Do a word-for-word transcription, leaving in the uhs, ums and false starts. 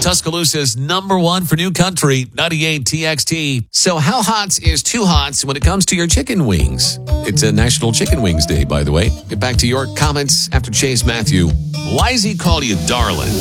Tuscaloosa's number one for new country, ninety-eight T X T. So how hot is too hot when it comes to your chicken wings? It's a National Chicken Wings Day, by the way. Get back to your comments after Chase Matthew. Why does he call you darling?